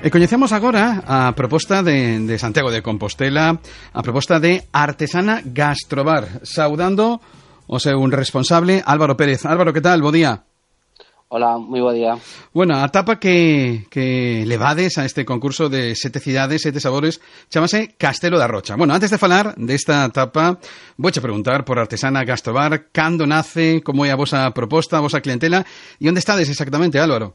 E coñecemos agora a proposta de Santiago de Compostela, a proposta de Artesana Gastrobar, saudando o seu responsable Álvaro Pérez. Álvaro, que tal? Bo día. Hola, moi bo día. Bueno, a tapa que levades a este concurso de 7 cidades, 7 sabores, chamase Castelo da Rocha. Bueno, antes de falar desta tapa, vouche preguntar por Artesana Gastrobar, cando nace, como é a vosa proposta, a vosa clientela, e onde estades exactamente, Álvaro?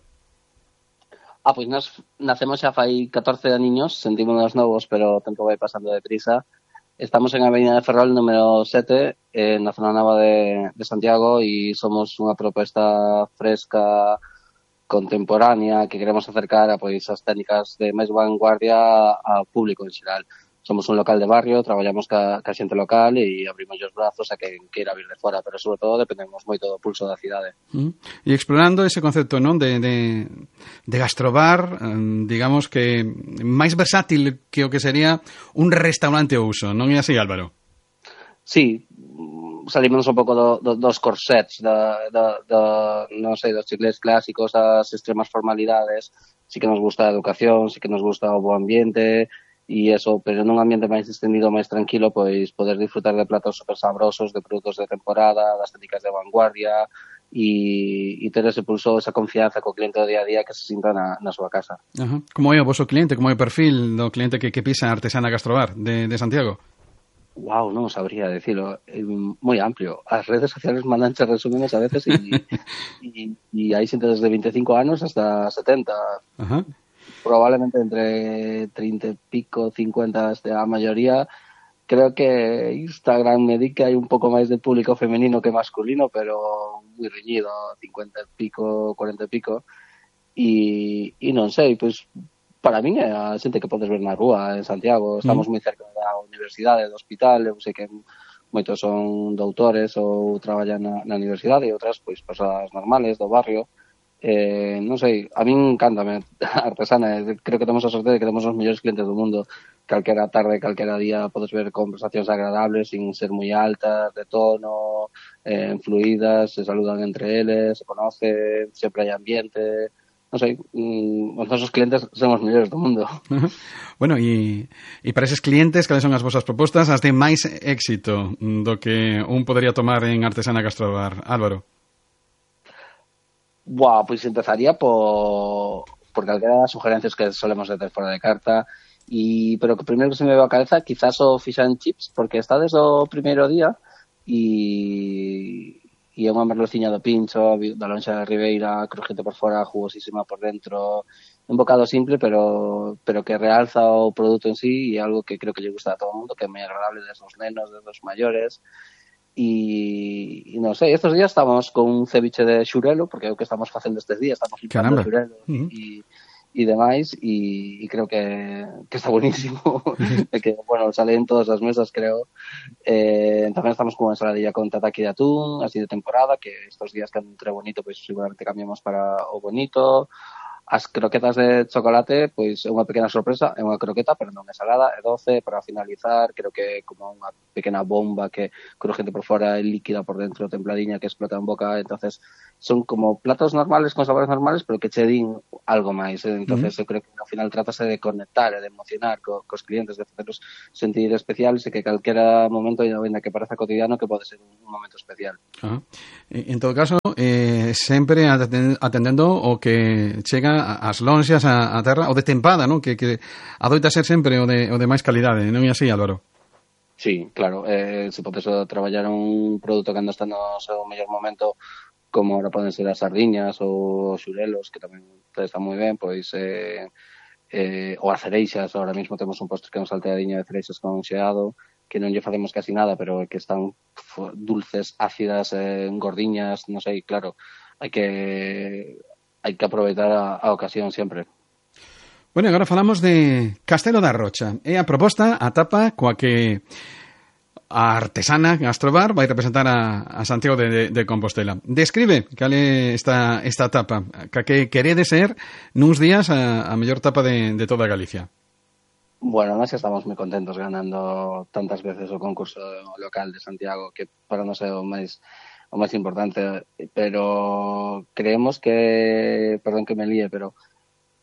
Pois nós nacemos xa fai 14 aniños, sentímonos novos, pero o tempo vai pasando deprisa. Estamos en Avenida de Ferrol, número 7, na zona nova de Santiago, e somos unha proposta fresca, contemporánea, que queremos acercar a pois as técnicas de máis vanguardia ao público en xeral. Somos un local de barrio, traballamos ca xente local e abrimos os brazos a quen queira vir de fora, pero sobre todo dependemos moito do pulso da cidade. E explorando ese concepto, non, de gastrobar, digamos que máis versátil que o que sería un restaurante ao uso, non é así, Álvaro? Sí, salimos un pouco dos corsets, non sei, dos chiclés clásicos, as extremas formalidades. Sí que nos gusta a educación, sí que nos gusta o bo ambiente, e eso, pero nun ambiente máis extendido, máis tranquilo, pois poder disfrutar de platos super sabrosos, de produtos de temporada, das técnicas de vanguardia e ter ese pulso, esa confianza co cliente do día a día que se sinta na súa casa. Ajá. Como é o voso cliente, como é o perfil do cliente que pisa a Artesana Gastrobar de Santiago? Wow, non sabría decirlo, moi amplio. As redes sociales mandanche resúmenes a veces e hai xente desde 25 anos hasta 70. Ajá. Probablemente entre 30 y pico, 50 a mayoría. Creo que Instagram me di que hai un pouco máis de público femenino que masculino, pero moi reñido, 50 y pico, 40 y pico. E non sei, pois para min é a xente que podes ver na rúa en Santiago. Estamos moi cerca da universidade, do hospital. Eu sei que moitos son doutores ou traballan na universidade e outras, pois, persoas normales do barrio. Non sei, a min encántame a Artesana, creo que temos a sorte de que temos os mellores clientes do mundo. Calquera tarde, calquera día podes ver conversacións agradables sin ser moi altas, de tono, fluidas, se saludan entre eles, se conocen, sempre hai ambiente. Non sei, os nosos clientes son os mellores do mundo. Bueno, e para eses clientes, cales son as vosas propostas, as de máis éxito do que un podería tomar en Artesana Gastrobar, Álvaro? Pois empezaría por calquera das sugerencias que solemos ter fora de carta, pero que primeiro que se me ve a cabeza quizás o fish and chips, porque está desde o primeiro día e é unha merluciña do pincho, da lonxa de ribeira, crujente por fora, jugosísima por dentro, un bocado simple, pero que realza o produto en sí, e algo que creo que lle gusta a todo o mundo, que é moi agradable desde os nenos, desde os maiores. E non sei, estes días estamos con un ceviche de xurelo, porque é o que estamos facendo estes días, estamos limpiando xurelo e demais, e creo que está buenísimo, e que, bueno, sale en todas as mesas, creo. Tamén estamos con unha ensaladilla con tataki de atún, así de temporada, que estes días que entre bonito, pois seguramente cambiamos para o bonito. As croquetas de chocolate, pois é unha pequena sorpresa, é unha croqueta, pero non é salada, é doce, para finalizar, creo que é como unha pequena bomba que crujente por fora, é líquida por dentro, templadiña, que explota en boca. Entonces son como platos normales con sabores normales, pero que che din algo máis. Entonces eu creo que ao final trátase de conectar e de emocionar cos clientes, de facerlos sentir especiales, e que calquera momento, ainda que pareza cotidiano, que pode ser un momento especial. En todo caso, sempre atendendo o que chega as lonxas a terra, o de tempada, non? Que adoita ser sempre o de máis calidade, non é así, Álvaro? Sí, claro, se podes traballar un produto cando está no seu mellor momento, como ahora poden ser as sardiñas ou os xurelos, que tamén están moi ben, pois ou as cereixas. Ahora mesmo temos un postre que é unha salteadiña de cereixas con xeado, que non lle facemos casi nada, pero que están dulces, ácidas, gordiñas, non sei, claro, hai que aproveitar a ocasión sempre. Bueno, agora falamos de Castelo da Rocha. É a proposta, a tapa coa que a Artesana Gastrobar vai representar a Santiago de Compostela. Describe cal é esta tapa, que querede ser nuns días a mellor tapa de toda Galicia. Bueno, nós estamos moi contentos ganando tantas veces o concurso local de Santiago, que para nós é o máis importante, pero creemos que, perdón que me líe, pero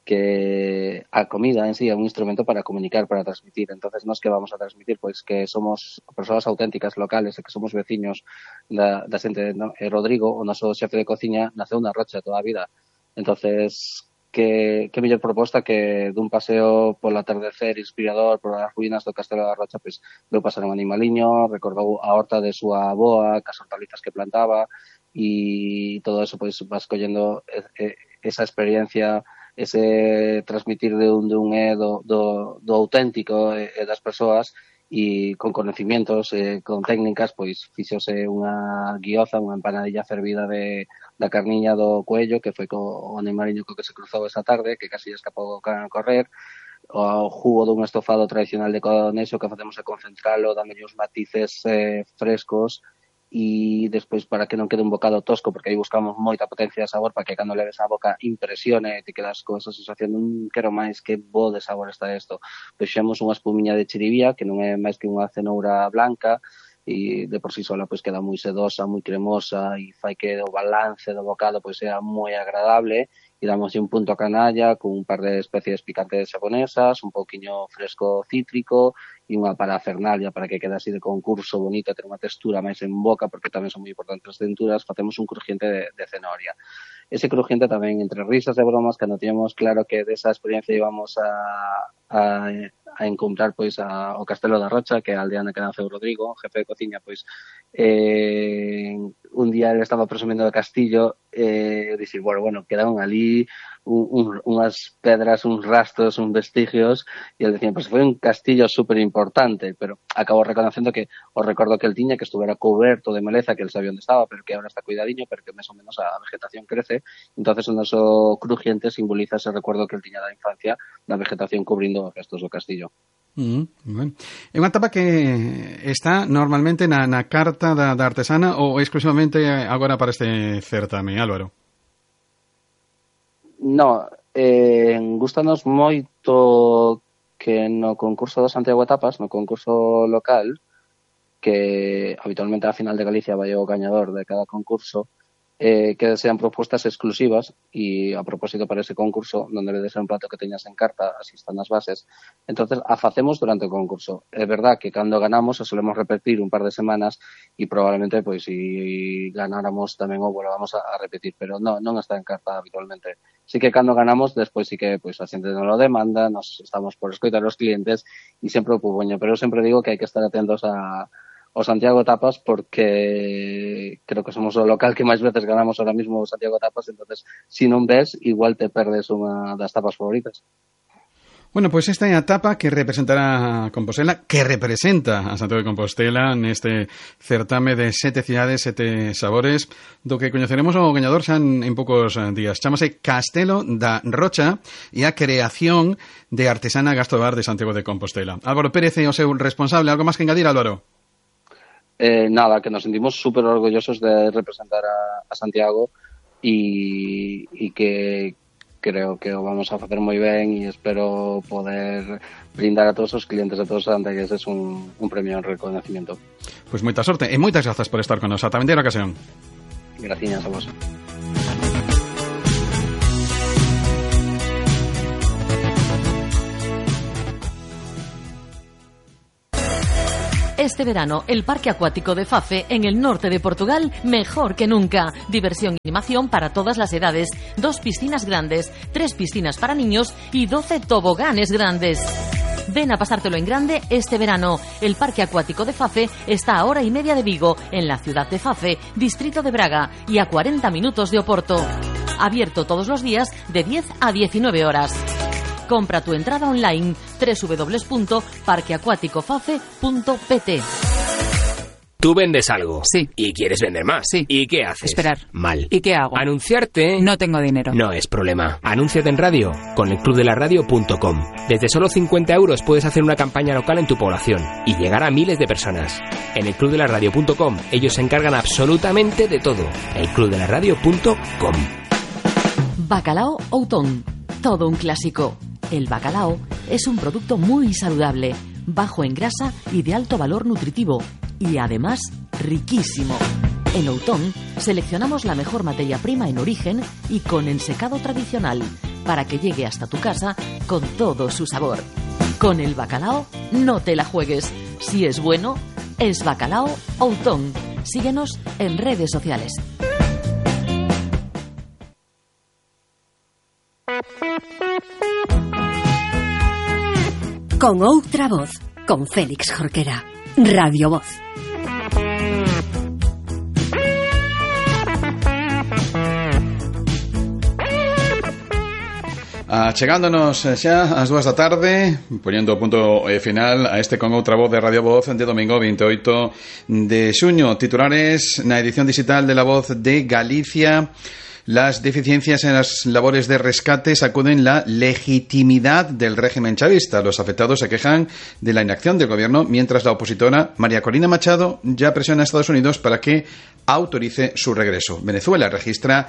que a comida en sí é un instrumento para comunicar, para transmitir. Entonces, nós que vamos a transmitir? Pois que somos persoas auténticas locales e que somos veciños da xente, ¿no? E Rodrigo, o noso xefe de cociña, naceu na Rocha toda a vida. Entonces, que mellor proposta que dun paseo polo atardecer inspirador por as ruínas do Castelo da Rocha, pois veu pasar un animaliño, recordou a horta de súa avoa, cas hortalizas que plantaba, e todo eso pois vas collendo esa experiencia, ese transmitir de un do auténtico e das persoas, e con conocimientos, con técnicas, pois fixose unha guioza, unha empanadilla fervida da carniña do cuello, que foi co animaliño co que se cruzou esa tarde, que casi escapou o can a correr, o jugo dun estofado tradicional de conexo que facemos a concentralo, dándole uns matices frescos, e despois para que non quede un bocado tosco, porque aí buscamos moita potencia de sabor para que cando leves a boca impresione e te quedas con esa sensación quero máis, que bo de sabor está isto. Fixemos unha espumiña de chiribía que non é máis que unha cenoura blanca e de por sí sola pois queda moi sedosa, moi cremosa e fai que o balance do bocado pois sea moi agradable, e damos un punto a canalla con un par de especies picantes xaponesas, un pouquiño fresco cítrico e unha parafernalia para que quede así de concurso bonito, ter unha textura máis en boca, porque tamén son moi importantes as texturas. Facemos un crujiente de zanahoria. Ese crujiente tamén, entre risas e bromas, cando tiñamos claro que desa experiencia íbamos a encontrar pois ao Castelo da Rocha, que é a aldea na que naceu Rodrigo, jefe de cociña, pois un día ele estaba presumindo do castillo e dixi, bueno, quedaron ali unhas pedras, uns rastros, uns vestigios, e ele dicía, pois foi un castillo super importante, pero acabou reconocendo que o recordo que el tiña, que estuvera coberto de maleza, que el sabía onde estaba, pero que ahora está cuidadiño, pero que máis ou menos a vegetación crece. Entonces o noso crujiente simboliza ese recuerdo que el tiña da infancia, da vegetación cubrindo os restos do castillo. Bueno. É unha tapa que está normalmente na carta da artesana ou exclusivamente agora para este certame, Álvaro? No, gustanos moito que no concurso do Santiago Etapas, no concurso local, que habitualmente a final de Galicia vai o gañador de cada concurso, que sean propuestas exclusivas, e a propósito para ese concurso, donde le des un plato que teñas en carta, así están as bases. Entonces, a facemos durante o concurso. É verdad que cando ganamos, solemos repetir un par de semanas, e probablemente, pois, si ganáramos tamén o volvamos a repetir, pero non está en carta habitualmente. Sí que cando ganamos, despois sí que pois a xente non lo demanda, nos estamos por escoitar os clientes, e sempre o puboño, pero eu sempre digo que hai que estar atentos o Santiago Tapas, porque creo que somos o local que máis veces ganamos ahora mismo o Santiago Tapas, entonces, si non ves, igual te perdes unha das tapas favoritas. Bueno, pois esta é a tapa que representará a Compostela, que representa a Santiago de Compostela neste certame de 7 cidades, 7 sabores, do que coñeceremos o gañador xa en poucos días. Chámase Castelo da Rocha e a creación de artesana Gastrobar de Santiago de Compostela. Álvaro Pérez é o seu responsable. Algo máis que engadir, Álvaro? Nada, que nos sentimos súper orgullosos de representar a Santiago e que creo que o vamos a facer moi ben, e espero poder brindar a todos os clientes de todos os santiagueses un premio en reconocimiento. Pois moita sorte e moitas grazas por estar con nos. Ata vindeira ocasión. Gracias a vos. Este verano, el Parque Acuático de Fafe, en el norte de Portugal, mejor que nunca. Diversión y animación para todas las edades. 2 piscinas grandes, 3 piscinas para niños y 12 toboganes grandes. Ven a pasártelo en grande este verano. El Parque Acuático de Fafe está a 1:30 de Vigo, en la ciudad de Fafe, distrito de Braga, y a 40 minutos de Oporto. Abierto todos los días de 10 a 19 horas. Compra tu entrada online www.parqueacuaticofafe.pt. Tú vendes algo. Sí. Y quieres vender más. Sí. ¿Y qué haces? Esperar. Mal. ¿Y qué hago? Anunciarte. No tengo dinero. No es problema. Anúnciate en radio con elclubdelaradio.com. Desde solo 50 euros puedes hacer una campaña local en tu población y llegar a miles de personas. En elclubdelaradio.com ellos se encargan absolutamente de todo. elclubdelaradio.com. Bacalao Outón. Todo un clásico. El bacalao es un producto muy saludable, bajo en grasa y de alto valor nutritivo, y además riquísimo. En Outón seleccionamos la mejor materia prima en origen y con ensecado tradicional, para que llegue hasta tu casa con todo su sabor. Con el bacalao no te la juegues. Si es bueno, es Bacalao Outón. Síguenos en redes sociales. Con outra voz, con Félix Jorquera. Radio Voz. Chegándonos xa ás 2 da tarde, poñendo punto final a este Con outra voz de Radio Voz de domingo 28 de xuño. Titulares na edición digital de La Voz de Galicia. Las deficiencias en las labores de rescate sacuden la legitimidad del régimen chavista. Los afectados se quejan de la inacción del gobierno, mientras la opositora María Corina Machado ya presiona a Estados Unidos para que autorice su regreso. Venezuela registra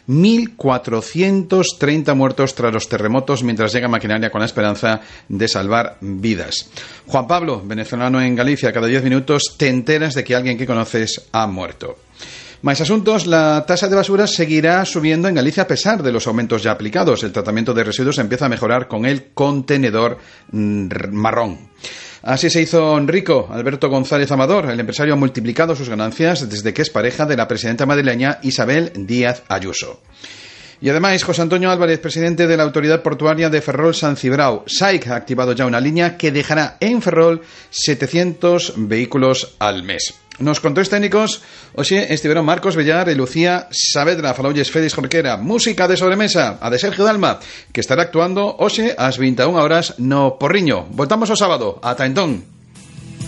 1.430 muertos tras los terremotos, mientras llega maquinaria con la esperanza de salvar vidas. Juan Pablo, venezolano en Galicia, cada 10 minutos te enteras de que alguien que conoces ha muerto. Más asuntos, la tasa de basura seguirá subiendo en Galicia a pesar de los aumentos ya aplicados. El tratamiento de residuos empieza a mejorar con el contenedor marrón. Así se hizo rico Alberto González Amador. El empresario ha multiplicado sus ganancias desde que es pareja de la presidenta madrileña Isabel Díaz Ayuso. Y además, José Antonio Álvarez, presidente de la Autoridad Portuaria de Ferrol San Cibrao, SAIC, ha activado ya una línea que dejará en Ferrol 700 vehículos al mes. Nos controles técnicos, hoxe estiveron Marcos Bellar e Lucía Saavedra. Faloulles Félix Jorquera. Música de sobremesa, a de Sergio Dalma, que estará actuando hoxe ás 21 horas no Porriño. Voltamos o sábado. Ata entón.